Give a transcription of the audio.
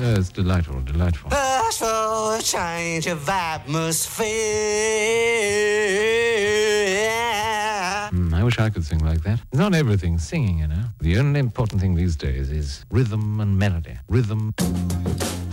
Oh, it's delightful, delightful. Ask for a change of atmosphere. I wish I could sing like that. It's not everything singing, you know. The only important thing these days is rhythm and melody. Rhythm